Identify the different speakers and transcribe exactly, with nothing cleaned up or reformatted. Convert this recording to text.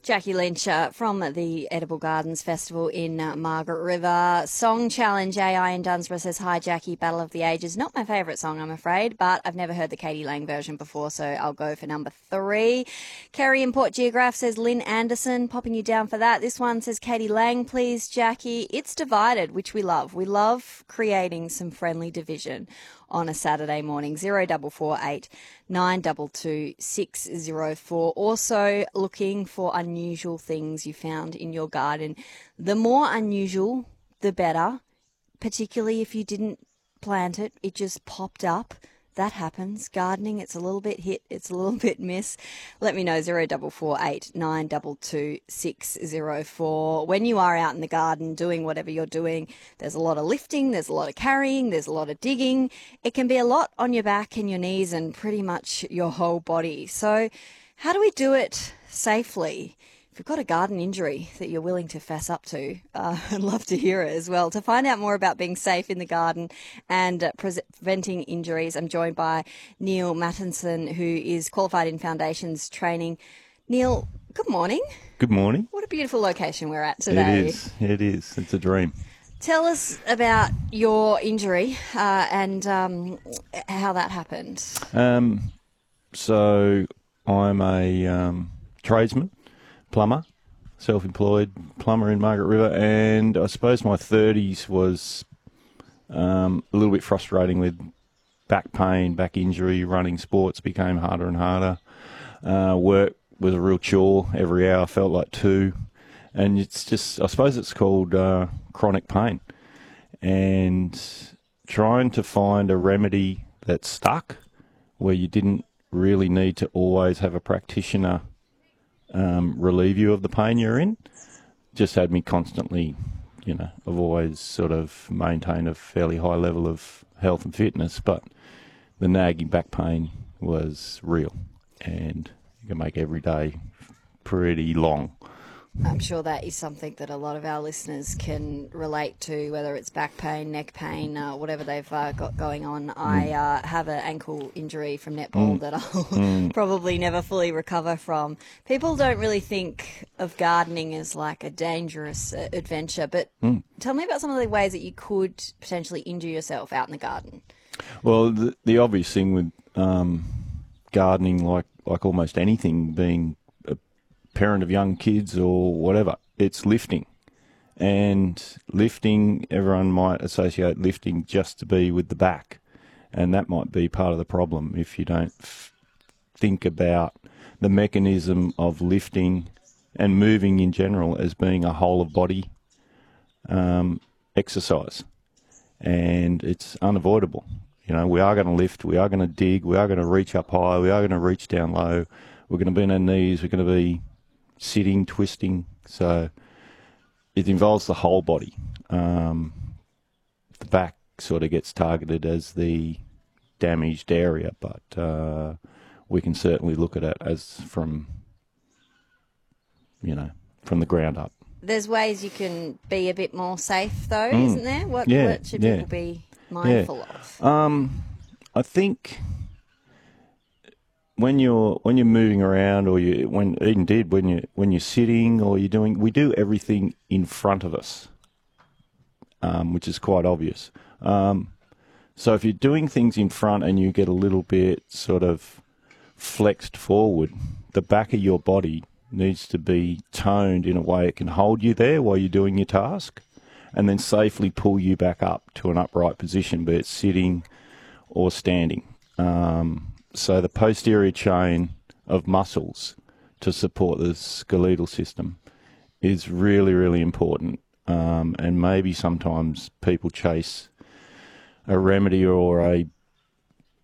Speaker 1: Jackie Lynch uh, from the Edible Gardens Festival in uh, Margaret River. Song Challenge, A I in Dunsborough says, hi Jackie, Battle of the Ages. Not my favourite song, I'm afraid, but I've never heard the Katie Lang version before, so I'll go for number three. Kerry in Port Geograph says, Lynn Anderson, popping you down for that. This one says, Katie Lang, please, Jackie. It's divided, which we love. We love creating some friendly division on a Saturday morning. Zero double four eight nine double two six zero four. Also looking for unusual things you found in your garden. The more unusual, the better, particularly if you didn't plant it, it just popped up. That happens. Gardening, it's a little bit hit, it's a little bit miss. Let me know, zero double four eight nine double two six zero four. When you are out in the garden doing whatever you're doing, there's a lot of lifting, there's a lot of carrying, there's a lot of digging. It can be a lot on your back and your knees and pretty much your whole body. So how do we do it safely? If you've got a garden injury that you're willing to fess up to, uh, I'd love to hear it as well. To find out more about being safe in the garden and uh, pre- preventing injuries, I'm joined by Neil Mattinson, who is qualified in foundations training. Neil, good morning.
Speaker 2: Good morning.
Speaker 1: What a beautiful location we're at today.
Speaker 2: It is. It is. It's a dream.
Speaker 1: Tell us about your injury uh, and um, how that happened.
Speaker 2: Um, so I'm a um, tradesman. Plumber, self-employed plumber in Margaret River, and I suppose my thirties was um, a little bit frustrating with back pain, back injury. Running sports became harder and harder. Uh, work was a real chore. Every hour felt like two, and it's just, I suppose it's called uh, chronic pain. And trying to find a remedy that stuck, where you didn't really need to always have a practitioner Um, relieve you of the pain you're in, just had me constantly, you know, I've always sort of maintained a fairly high level of health and fitness, but the nagging back pain was real, and you can make every day pretty long.
Speaker 1: I'm sure that is something that a lot of our listeners can relate to, whether it's back pain, neck pain, uh, whatever they've uh, got going on. Mm. I uh, have an ankle injury from netball mm. that I'll mm. probably never fully recover from. People don't really think of gardening as like a dangerous uh, adventure, but mm. tell me about some of the ways that you could potentially injure yourself out in the garden.
Speaker 2: Well, the, the obvious thing with um, gardening, like like almost anything, being parent of young kids or whatever, it's lifting. And lifting, everyone might associate lifting just to be with the back, and that might be part of the problem if you don't f- think about the mechanism of lifting and moving in general as being a whole of body um, exercise. And it's unavoidable. You know, we are going to lift, we are going to dig, we are going to reach up high, we are going to reach down low, we're going to be on our knees, we're going to be sitting, twisting, so it involves the whole body. Um, the back sort of gets targeted as the damaged area, but uh, we can certainly look at it as from, you know, from the ground up.
Speaker 1: There's ways you can be a bit more safe, though,
Speaker 2: mm.
Speaker 1: isn't there? What,
Speaker 2: yeah,
Speaker 1: what should
Speaker 2: yeah.
Speaker 1: people be mindful
Speaker 2: yeah.
Speaker 1: of?
Speaker 2: Um, I think when you're when you're moving around, or you when indeed when you when you're sitting or you're doing, we do everything in front of us, um, which is quite obvious. Um, so if you're doing things in front and you get a little bit sort of flexed forward, the back of your body needs to be toned in a way it can hold you there while you're doing your task, and then safely pull you back up to an upright position, be it sitting or standing. Um, So the posterior chain of muscles to support the skeletal system is really, really important. Um, and maybe sometimes people chase a remedy or a